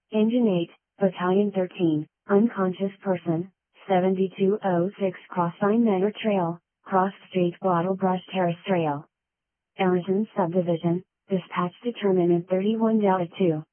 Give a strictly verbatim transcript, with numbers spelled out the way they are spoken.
Engine eight, Battalion thirteen, unconscious person, seventy-two oh six Crossvine Manor Trail, Cross Street Bottlebrush Terrace Trail. Emerson Subdivision, dispatch determinant thirty-one Delta two.